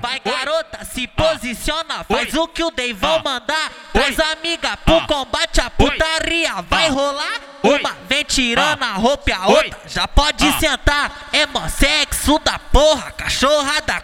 Vai garota, se posiciona, faz o que o Deivão mandar. Traz amiga pro combate, a putaria vai rolar. Uma vem tirando a roupa e a outra já pode sentar. É mó sexo da porra, cachorrada